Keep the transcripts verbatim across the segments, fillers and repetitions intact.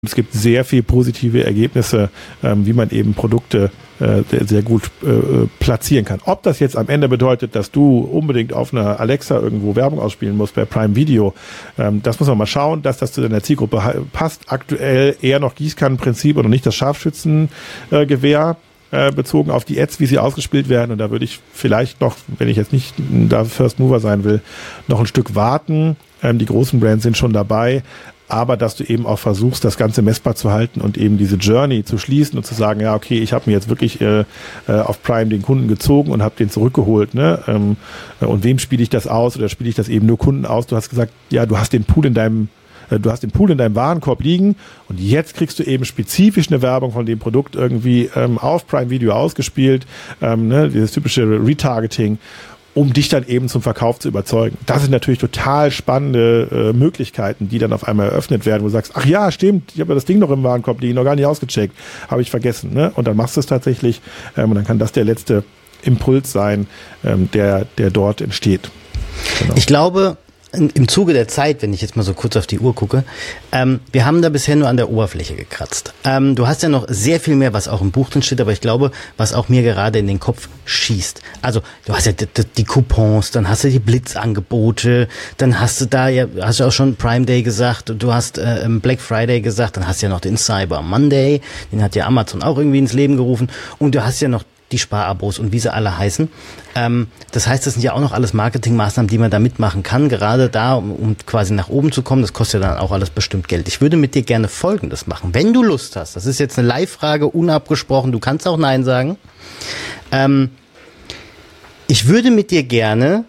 Es gibt sehr viel positive Ergebnisse, ähm, wie man eben Produkte äh, sehr gut äh, platzieren kann. Ob das jetzt am Ende bedeutet, dass du unbedingt auf einer Alexa irgendwo Werbung ausspielen musst bei Prime Video, ähm, das muss man mal schauen, dass das zu deiner Zielgruppe passt. Aktuell eher noch Gießkannenprinzip und nicht das Scharfschützengewehr. Äh, bezogen auf die Ads, wie sie ausgespielt werden. Und da würde ich vielleicht noch, wenn ich jetzt nicht da First Mover sein will, noch ein Stück warten. Ähm, die großen Brands sind schon dabei. Aber dass du eben auch versuchst, das Ganze messbar zu halten und eben diese Journey zu schließen und zu sagen, ja, okay, ich habe mir jetzt wirklich äh, auf Prime den Kunden gezogen und habe den zurückgeholt. Ne? Ähm, und wem spiele ich das aus oder spiele ich das eben nur Kunden aus? Du hast gesagt, ja, du hast den Pool in deinem Du hast den Pool in deinem Warenkorb liegen und jetzt kriegst du eben spezifisch eine Werbung von dem Produkt irgendwie ähm, auf Prime Video ausgespielt, ähm, ne, dieses typische Retargeting, um dich dann eben zum Verkauf zu überzeugen. Das sind natürlich total spannende äh, Möglichkeiten, die dann auf einmal eröffnet werden, wo du sagst, ach ja, stimmt, ich habe ja das Ding noch im Warenkorb liegen, noch gar nicht ausgecheckt, habe ich vergessen. Ne? Und dann machst du es tatsächlich ähm, und dann kann das der letzte Impuls sein, ähm, der, der dort entsteht. Genau. Ich glaube, im Zuge der Zeit, wenn ich jetzt mal so kurz auf die Uhr gucke, ähm, wir haben da bisher nur an der Oberfläche gekratzt. Ähm, du hast ja noch sehr viel mehr, was auch im Buch drin steht, aber ich glaube, was auch mir gerade in den Kopf schießt. Also du hast ja die, die Coupons, dann hast du die Blitzangebote, dann hast du da ja, hast du auch schon Prime Day gesagt, du hast äh, Black Friday gesagt, dann hast du ja noch den Cyber Monday, den hat ja Amazon auch irgendwie ins Leben gerufen und du hast ja noch die Sparabos und wie sie alle heißen. Ähm, das heißt, das sind ja auch noch alles Marketingmaßnahmen, die man da mitmachen kann, gerade da, um, um quasi nach oben zu kommen. Das kostet ja dann auch alles bestimmt Geld. Ich würde mit dir gerne Folgendes machen. Wenn du Lust hast, das ist jetzt eine Live-Frage, unabgesprochen, du kannst auch Nein sagen. Ähm, ich würde mit dir gerne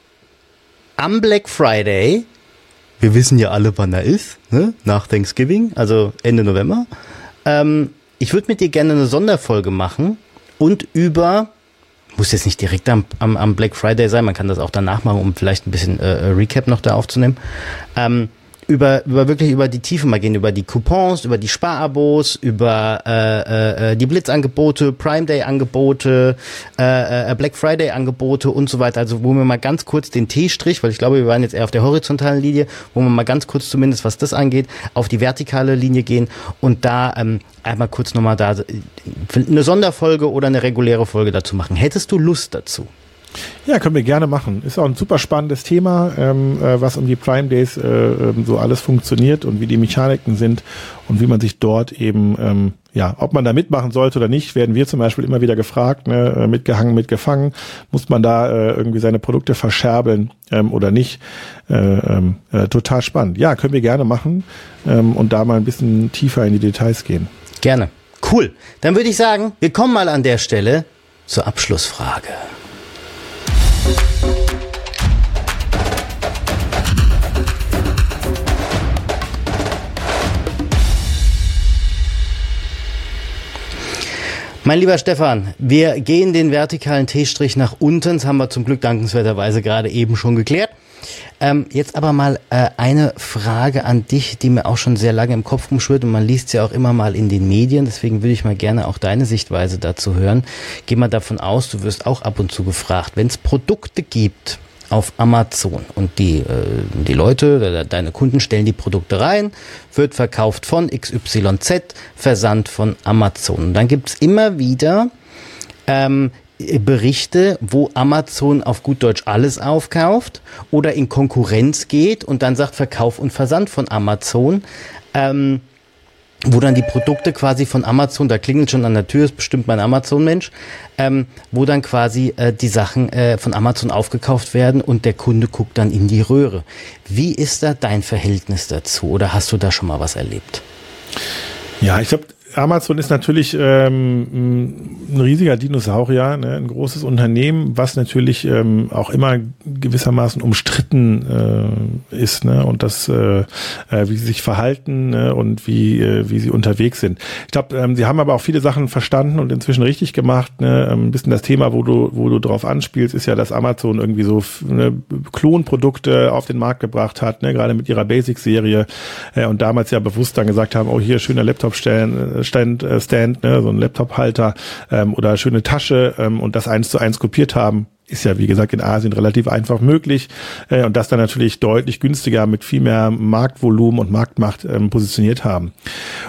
am Black Friday, wir wissen ja alle, wann er ist, ne? Nach Thanksgiving, also Ende November, ähm, ich würde mit dir gerne eine Sonderfolge machen, und über, muss jetzt nicht direkt am, am, am Black Friday sein, man kann das auch danach machen, um vielleicht ein bisschen äh, Recap noch da aufzunehmen, ähm, über, über wirklich über die Tiefe mal gehen, über die Coupons, über die Sparabos, über äh, äh, die Blitzangebote, Prime Day Angebote, äh, äh, Black Friday Angebote und so weiter. Also wo wir mal ganz kurz den T-Strich, weil ich glaube, wir waren jetzt eher auf der horizontalen Linie, wo wir mal ganz kurz zumindest, was das angeht, auf die vertikale Linie gehen und da ähm, einmal kurz nochmal da eine Sonderfolge oder eine reguläre Folge dazu machen. Hättest du Lust dazu? Ja, können wir gerne machen. Ist auch ein super spannendes Thema, ähm, äh, was um die Prime Days äh, äh, so alles funktioniert und wie die Mechaniken sind und wie man sich dort eben, ähm, ja, ob man da mitmachen sollte oder nicht, werden wir zum Beispiel immer wieder gefragt, ne, mitgehangen, mitgefangen, muss man da äh, irgendwie seine Produkte verscherbeln ähm, oder nicht. Äh, ähm, äh, total spannend. Ja, können wir gerne machen ähm, und da mal ein bisschen tiefer in die Details gehen. Gerne. Cool. Dann würde ich sagen, wir kommen mal an der Stelle zur Abschlussfrage. Mein lieber Stefan, wir gehen den vertikalen T-Strich nach unten. Das haben wir zum Glück dankenswerterweise gerade eben schon geklärt. Ähm, jetzt aber mal äh, eine Frage an dich, die mir auch schon sehr lange im Kopf rumschwirrt und man liest sie ja auch immer mal in den Medien. Deswegen würde ich mal gerne auch deine Sichtweise dazu hören. Geh mal davon aus, du wirst auch ab und zu gefragt, wenn es Produkte gibt auf Amazon und die äh, die Leute, deine Kunden stellen die Produkte rein, wird verkauft von X Y Z, Versand von Amazon. Und dann gibt's immer wieder ähm, Berichte, wo Amazon auf gut Deutsch alles aufkauft oder in Konkurrenz geht und dann sagt Verkauf und Versand von Amazon, ähm, wo dann die Produkte quasi von Amazon, da klingelt schon an der Tür, ist bestimmt mein Amazon-Mensch, ähm, wo dann quasi äh, die Sachen äh, von Amazon aufgekauft werden und der Kunde guckt dann in die Röhre. Wie ist da dein Verhältnis dazu oder hast du da schon mal was erlebt? Ja, ich glaube, Amazon ist natürlich ähm, ein riesiger Dinosaurier, ne? Ein großes Unternehmen, was natürlich ähm, auch immer gewissermaßen umstritten äh, ist, ne? Und das, äh, wie sie sich verhalten, ne? Und wie äh, wie sie unterwegs sind. Ich glaube, ähm, sie haben aber auch viele Sachen verstanden und inzwischen richtig gemacht. Ne? Ein bisschen das Thema, wo du wo du drauf anspielst, ist ja, dass Amazon irgendwie so ne, Klonprodukte auf den Markt gebracht hat, ne? Gerade mit ihrer Basic-Serie äh, und damals ja bewusst dann gesagt haben, oh hier schöner Laptop stellen, Stand, äh, Stand, ne, so ein Laptop-Halter ähm, oder schöne Tasche ähm, und das eins zu eins kopiert haben. Ist ja, wie gesagt, in Asien relativ einfach möglich äh, und das dann natürlich deutlich günstiger mit viel mehr Marktvolumen und Marktmacht ähm, positioniert haben.